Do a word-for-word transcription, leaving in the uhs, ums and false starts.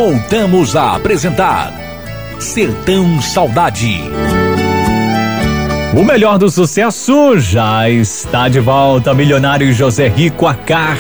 voltamos a apresentar Sertão Saudade. O melhor do sucesso já está de volta. Milionário José Rico, a carta